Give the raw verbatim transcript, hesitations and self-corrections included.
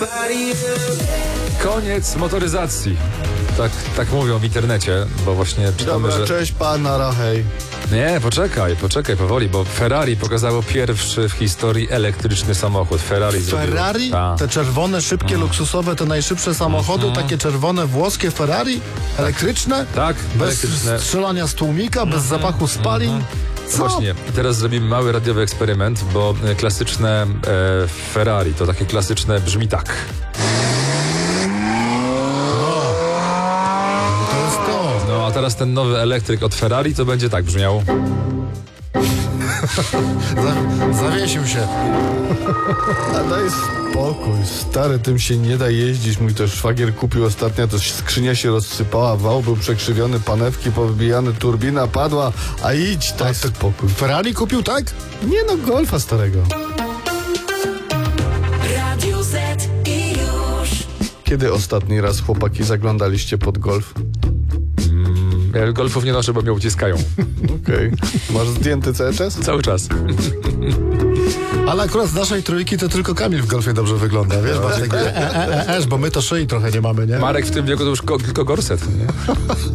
Koniec motoryzacji. Tak, tak mówią w internecie, bo właśnie czytamy, Dobra, że... cześć pan, nara, hej. Nie, poczekaj, poczekaj powoli, bo Ferrari pokazało pierwszy w historii elektryczny samochód. Ferrari zrobiło. Ferrari? Ta. Te czerwone, szybkie, luksusowe, te najszybsze samochody, Mhm. takie czerwone, włoskie Ferrari? Elektryczne? Tak, Bez elektryczne. strzelania z tłumika, bez zapachu spalin? Co? Właśnie, teraz zrobimy mały radiowy eksperyment, bo e, klasyczne e, Ferrari, to takie klasyczne brzmi tak. To jest to. No a teraz ten nowy elektryk od Ferrari to będzie tak brzmiał. Za, zawiesił się. A daj spokój, stary, tym się nie da jeździć. Mój też szwagier kupił ostatnio, to skrzynia się rozsypała, wał był przekrzywiony, panewki powybijane, turbina padła, a idź, daj spokój. Ferrari kupił, tak? Nie no, Golfa starego. Radio Z i już. Kiedy ostatni raz, chłopaki, zaglądaliście pod Golf? Ja golfów nie noszę, bo mnie uciskają. Okej. Masz zdjęty cały czas? Cały czas. Ale akurat z naszej trójki to tylko Kamil w Golfie dobrze wygląda, wiesz? Bartek, e, e, e, e, bo my to szyi trochę nie mamy, nie? Marek w tym wieku to już ko- tylko gorset. Nie?